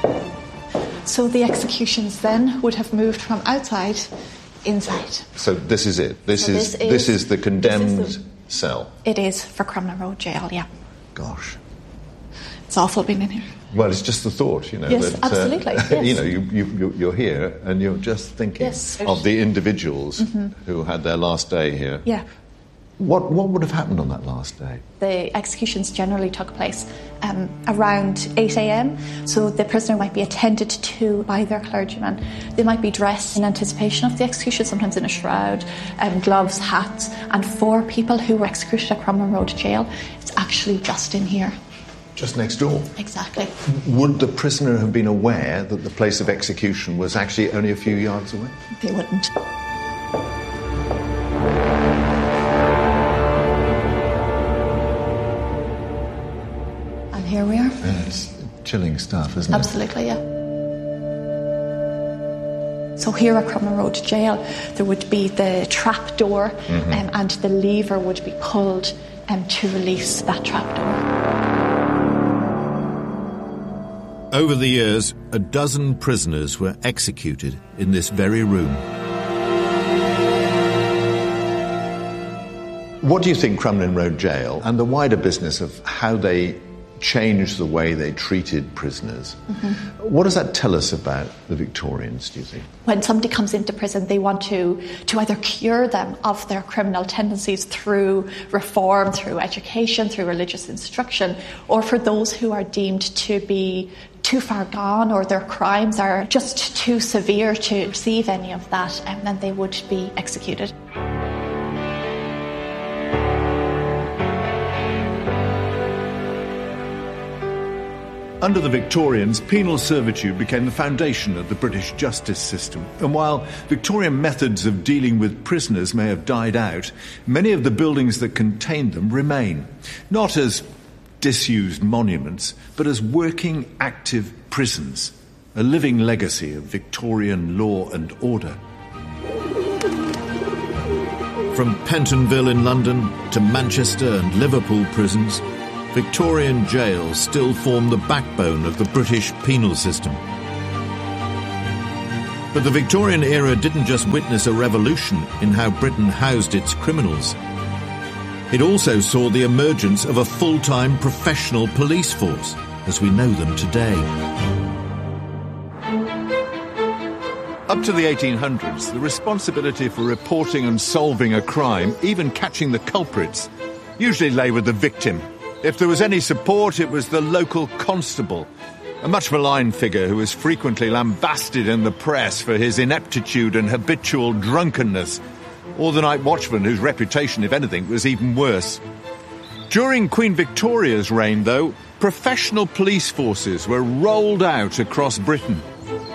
So the executions then would have moved from outside inside. So this is it. This is the condemned cell. It is for Crumlin Road Jail. Yeah. Gosh, it's awful being in here. Well, it's just the thought, Yes, that, absolutely. Yes. You're here and you're just thinking of the individuals who had their last day here. Yeah. What would have happened on that last day? The executions generally took place around 8 a.m, so the prisoner might be attended to by their clergyman. They might be dressed in anticipation of the execution, sometimes in a shroud, gloves, hats, and for people who were executed at Crumlin Road Jail, it's actually just in here. Just next door? Exactly. Would the prisoner have been aware that the place of execution was actually only a few yards away? They wouldn't. And here we are. Yeah, it's chilling stuff, isn't it? Absolutely, yeah. So here at Crumlin Road Jail, there would be the trap door and the lever would be pulled to release that trap door. Over the years, a dozen prisoners were executed in this very room. What do you think Crumlin Road Jail and the wider business of how they changed the way they treated prisoners, what does that tell us about the Victorians, do you think? When somebody comes into prison, they want to either cure them of their criminal tendencies through reform, through education, through religious instruction, or for those who are deemed to be too far gone or their crimes are just too severe to receive any of that, and then they would be executed. Under the Victorians, penal servitude became the foundation of the British justice system. And while Victorian methods of dealing with prisoners may have died out, many of the buildings that contained them remain. Not as disused monuments, but as working, active prisons. A living legacy of Victorian law and order. From Pentonville in London to Manchester and Liverpool prisons, Victorian jails still form the backbone of the British penal system. But the Victorian era didn't just witness a revolution in how Britain housed its criminals. It also saw the emergence of a full-time professional police force, as we know them today. Up to the 1800s, the responsibility for reporting and solving a crime, even catching the culprits, usually lay with the victim. If there was any support, it was the local constable, a much maligned figure who was frequently lambasted in the press for his ineptitude and habitual drunkenness, or the night watchman whose reputation, if anything, was even worse. During Queen Victoria's reign, though, professional police forces were rolled out across Britain.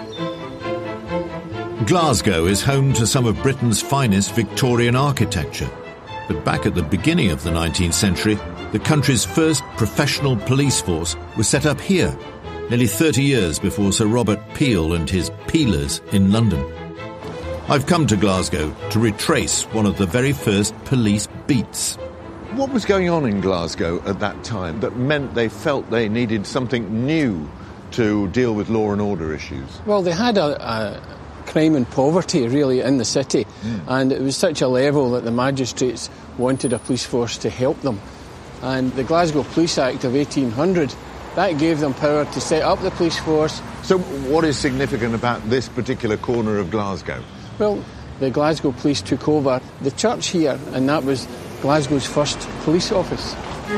Glasgow is home to some of Britain's finest Victorian architecture. But back at the beginning of the 19th century, the country's first professional police force was set up here, nearly 30 years before Sir Robert Peel and his Peelers in London. I've come to Glasgow to retrace one of the very first police beats. What was going on in Glasgow at that time that meant they felt they needed something new to deal with law and order issues? Well, they had a crime and poverty, really, in the city, and it was such a level that the magistrates wanted a police force to help them. And the Glasgow Police Act of 1800, that gave them power to set up the police force. So what is significant about this particular corner of Glasgow? Well, the Glasgow Police took over the church here, and that was Glasgow's first police office.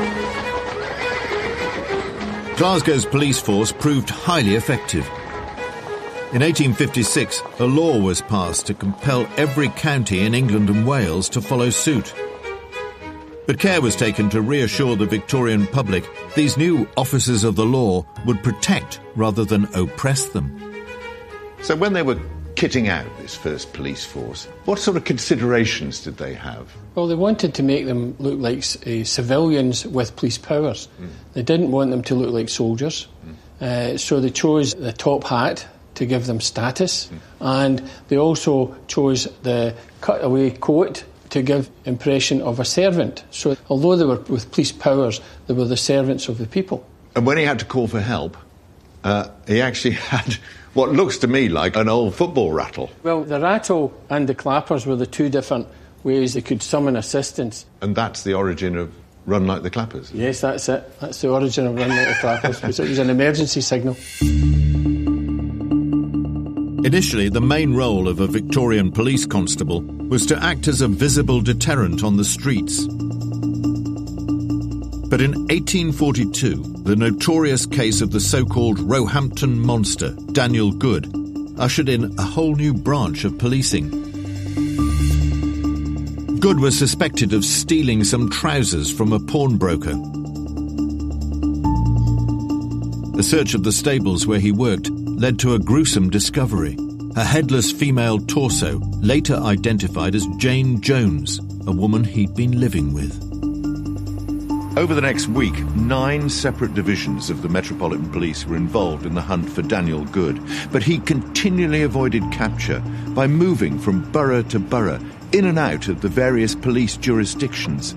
Glasgow's police force proved highly effective. In 1856, a law was passed to compel every county in England and Wales to follow suit. But care was taken to reassure the Victorian public these new officers of the law would protect rather than oppress them. So when they were kitting out this first police force, what sort of considerations did they have? Well, they wanted to make them look like civilians with police powers. They didn't want them to look like soldiers. So they chose the top hat to give them status, and they also chose the cutaway coat to give impression of a servant. So although they were with police powers, they were the servants of the people. And when he had to call for help, He actually had what looks to me like an old football rattle. Well, the rattle and the clappers were the two different ways they could summon assistance. And that's the origin of Run Like the Clappers? Yes, that's it. That's the origin of Run Like the Clappers, because it was an emergency signal. Initially, the main role of a Victorian police constable was to act as a visible deterrent on the streets. But in 1842, the notorious case of the so-called Roehampton monster, Daniel Good, ushered in a whole new branch of policing. Good was suspected of stealing some trousers from a pawnbroker. A search of the stables where he worked led to a gruesome discovery: a headless female torso, later identified as Jane Jones, a woman he'd been living with. Over the next week, 9 separate divisions of the Metropolitan Police were involved in the hunt for Daniel Good, but he continually avoided capture by moving from borough to borough, in and out of the various police jurisdictions.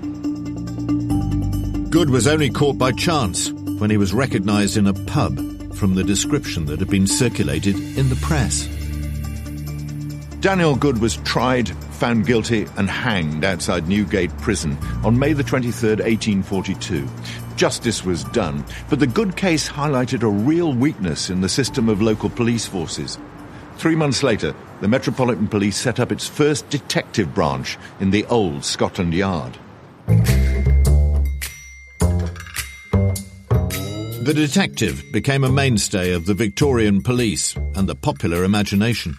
Good was only caught by chance when he was recognised in a pub from the description that had been circulated in the press. Daniel Good was tried, found guilty and hanged outside Newgate Prison on May the 23rd, 1842. Justice was done, but the Good case highlighted a real weakness in the system of local police forces. 3 months later, the Metropolitan Police set up its first detective branch in the old Scotland Yard. The detective became a mainstay of the Victorian police and the popular imagination.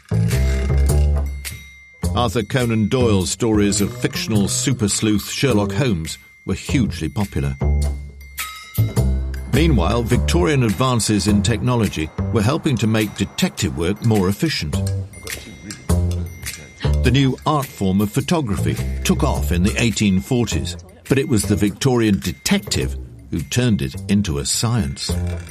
Arthur Conan Doyle's stories of fictional super sleuth Sherlock Holmes were hugely popular. Meanwhile, Victorian advances in technology were helping to make detective work more efficient. The new art form of photography took off in the 1840s, but it was the Victorian detective who turned it into a science.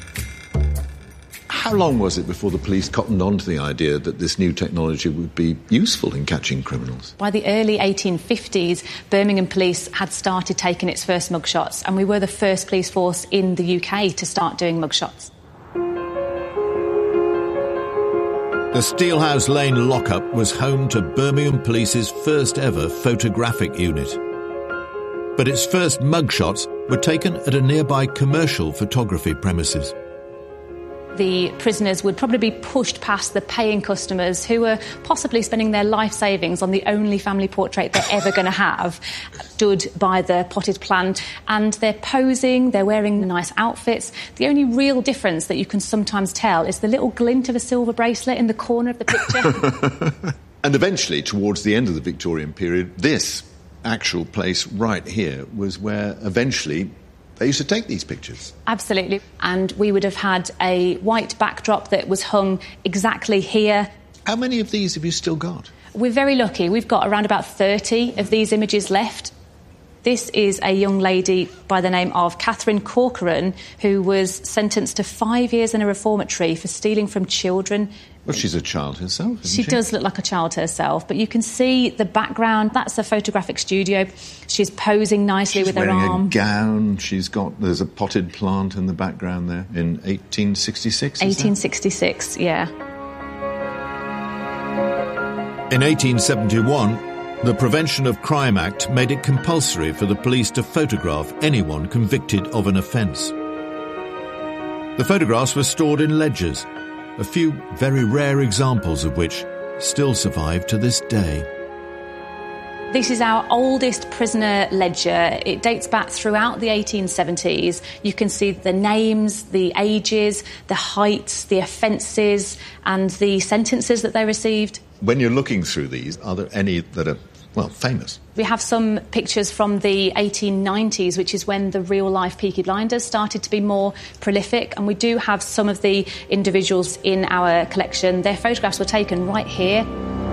How long was it before the police cottoned on to the idea that this new technology would be useful in catching criminals? By the early 1850s, Birmingham Police had started taking its first mugshots, and we were the first police force in the UK to start doing mugshots. The Steelhouse Lane lockup was home to Birmingham Police's first ever photographic unit. But its first mugshots were taken at a nearby commercial photography premises. The prisoners would probably be pushed past the paying customers who were possibly spending their life savings on the only family portrait they're ever going to have, stood by the potted plant, and they're posing, they're wearing nice outfits. The only real difference that you can sometimes tell is the little glint of a silver bracelet in the corner of the picture. And eventually, towards the end of the Victorian period, this actual place right here was where eventually they used to take these pictures. Absolutely. And we would have had a white backdrop that was hung exactly here. How many of these have you still got? We're very lucky. We've got around about 30 of these images left. This is a young lady by the name of Catherine Corcoran, who was sentenced to 5 years in a reformatory for stealing from children. Well, she's a child herself, isn't she? She does look like a child herself, but you can see the background. That's a photographic studio. She's posing nicely with her arm. She's wearing a gown. There's a potted plant in the background there in 1866, 1866, yeah. In 1871, the Prevention of Crime Act made it compulsory for the police to photograph anyone convicted of an offence. The photographs were stored in ledgers, a few very rare examples of which still survive to this day. This is our oldest prisoner ledger. It dates back throughout the 1870s. You can see the names, the ages, the heights, the offences and the sentences that they received. When you're looking through these, are there any that are, well, famous? We have some pictures from the 1890s, which is when the real-life Peaky Blinders started to be more prolific, and we do have some of the individuals in our collection. Their photographs were taken right here.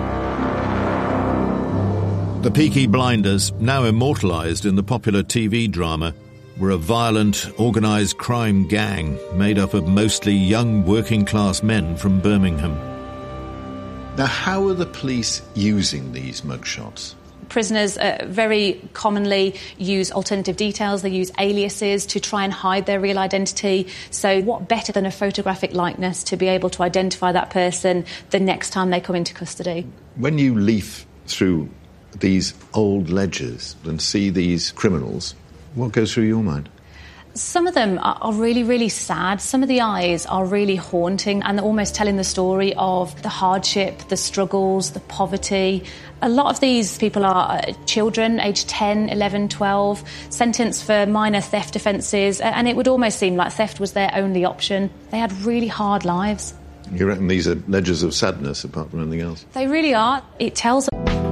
The Peaky Blinders, now immortalised in the popular TV drama, were a violent, organised crime gang made up of mostly young working-class men from Birmingham. Now, how are the police using these mugshots? prisoners very commonly use alternative details. They use aliases to try and hide their real identity. So what better than a photographic likeness to be able to identify that person the next time they come into custody? When you leaf through these old ledgers and see these criminals, what goes through your mind? Some of them are really, really sad. Some of the eyes are really haunting, and they're almost telling the story of the hardship, the struggles, the poverty. A lot of these people are children, aged 10, 11, 12, sentenced for minor theft offences, and it would almost seem like theft was their only option. They had really hard lives. You reckon these are ledgers of sadness apart from anything else? They really are. It tells